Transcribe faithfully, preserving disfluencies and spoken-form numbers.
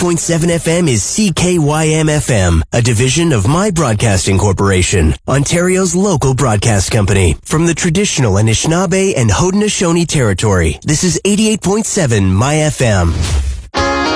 point seven F M is C K Y M F M, a division of My Broadcasting Corporation, Ontario's local broadcast company. From the traditional Anishinaabe and Haudenosaunee territory, this is eighty-eight point seven My F M.